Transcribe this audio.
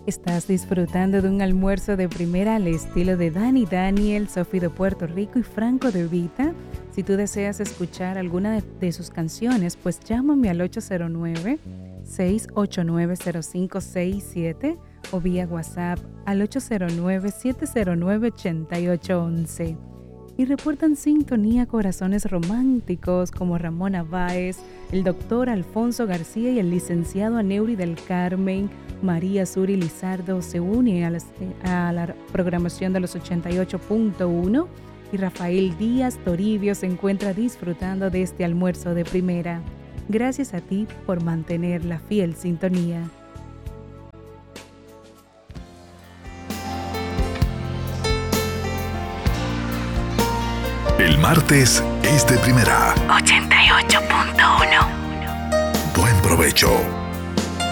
Estás disfrutando de un almuerzo de primera al estilo de Dani Daniel, Sofi de Puerto Rico y Franco de Vita. Si tú deseas escuchar alguna de sus canciones, pues llámame al 809-689-0567 o vía WhatsApp al 809-709-8811. Y reportan sintonía corazones románticos como Ramona Báez, el doctor Alfonso García y el licenciado Aneuri del Carmen. María Suri Lizardo se une a la programación de los 88.1 y Rafael Díaz Toribio se encuentra disfrutando de este almuerzo de primera. Gracias a ti por mantener la fiel sintonía. El martes es de primera. 88.1. Buen provecho.